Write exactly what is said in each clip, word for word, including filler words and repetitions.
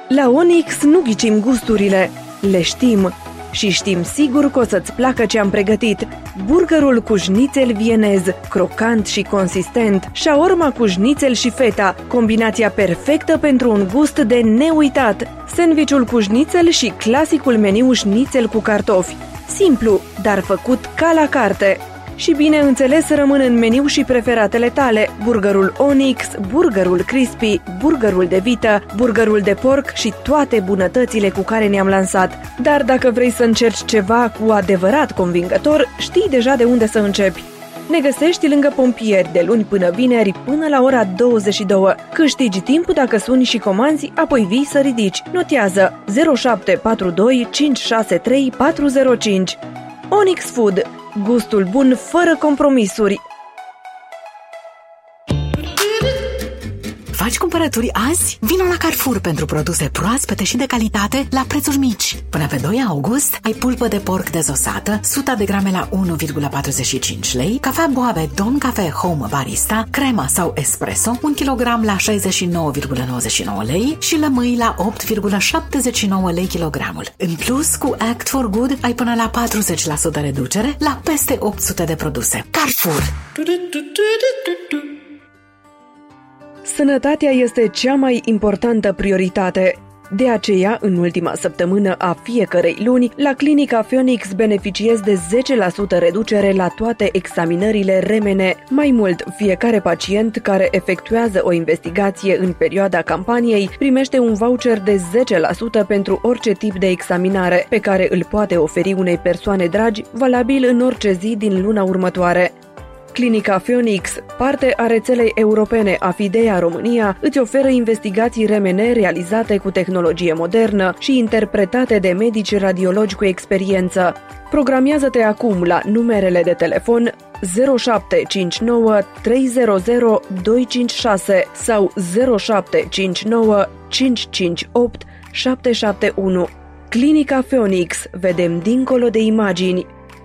La Onyx nu ghicim gusturile, le știm. Și știm sigur că o să-ți placă ce am pregătit. Burgerul cu șnițel vienez, crocant și consistent, shaorma cu șnițel și feta, combinația perfectă pentru un gust de neuitat, sandvișul cu șnițel și clasicul meniu șnițel cu cartofi. Simplu, dar făcut ca la carte. Și bineînțeles rămân în meniu și preferatele tale: burgerul Onyx, burgerul crispy, burgerul de vită, burgerul de porc și toate bunătățile cu care ne-am lansat. Dar dacă vrei să încerci ceva cu adevărat convingător, știi deja de unde să începi. Ne găsești lângă pompieri de luni până vineri până la ora douăzeci și două. Câștigi timp dacă suni și comanzi, apoi vii să ridici. Notează zero șapte patru doi cinci șase trei patru zero cinci. Onyx Food. Gustul bun fără compromisuri. Faci cumpărături azi? Vino la Carrefour pentru produse proaspete și de calitate la prețuri mici. Până pe doi august ai pulpă de porc dezosată, o sută de grame la unu virgulă patruzeci și cinci lei, cafea Boabe Don Cafe Home Barista, crema sau espresso, un kilogram la șaizeci și nouă virgulă nouăzeci și nouă lei și lămâi la opt virgulă șaptezeci și nouă lei kilogramul. În plus, cu Act for Good ai până la patruzeci la sută reducere la peste opt sute de produse. Carrefour. Sănătatea este cea mai importantă prioritate. De aceea, în ultima săptămână a fiecărei luni, la Clinica Phoenix beneficiezi de zece la sută reducere la toate examinările R M N. Mai mult, fiecare pacient care efectuează o investigație în perioada campaniei primește un voucher de zece la sută pentru orice tip de examinare, pe care îl poate oferi unei persoane dragi, valabil în orice zi din luna următoare. Clinica Phoenix, parte a rețelei europene Afidea România, îți oferă investigații R M N realizate cu tehnologie modernă și interpretate de medici radiologi cu experiență. Programiază-te acum la numerele de telefon zero șapte cinci nouă trei zero zero doi cinci șase sau zero șapte cinci nouă cinci cinci opt șapte șapte unu. Clinica Phoenix. Vedem dincolo de imagini.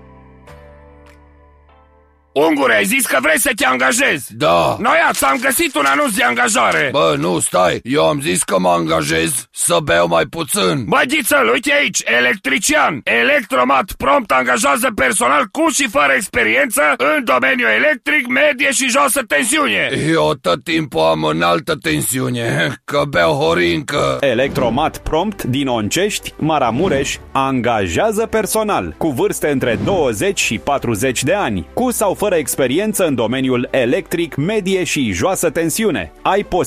Ungure, ai zis că vrei să te angajezi? Da. Noi am găsit un anunț de angajare. Bă, nu, stai, eu am zis că mă angajez să beau mai puțin. Bă, Ghiță-l, uite aici, electrician. Electromat prompt angajează personal cu și fără experiență în domeniul electric, medie și joasă tensiune. Eu tot timpul am înaltă tensiune, că beau horincă. Electromat prompt din Oncești, Maramureș, angajează personal cu vârste între douăzeci și patruzeci de ani, cu sau fără experiență în domeniul electric, medie și joasă tensiune. Ai